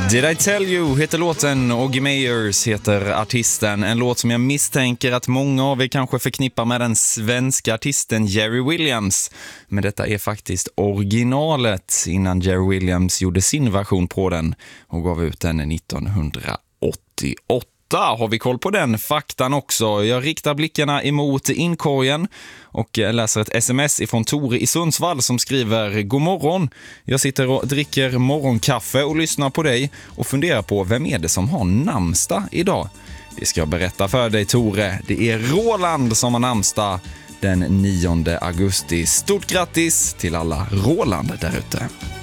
Did I Tell You heter låten, Oggy Mayers heter artisten. En låt som jag misstänker att många av er kanske förknippar med den svenska artisten Jerry Williams. Men detta är faktiskt originalet innan Jerry Williams gjorde sin version på den och gav ut den 1988. Har vi koll på den faktan också. Jag riktar blickarna emot inkorgen och läser ett sms ifrån Tore i Sundsvall som skriver: God morgon, jag sitter och dricker morgonkaffe och lyssnar på dig och funderar på vem är det som har namnsdag idag. Det ska jag berätta för dig, Tore. Det är Roland som har namnsdag den 9 augusti. Stort grattis till alla Roland där ute.